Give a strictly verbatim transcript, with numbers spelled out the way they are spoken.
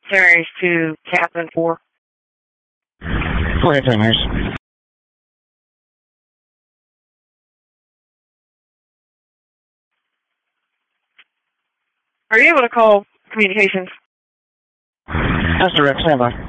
Series to Captain four. Go ahead, Timers. Are you able to call communications? That's direct, stand by.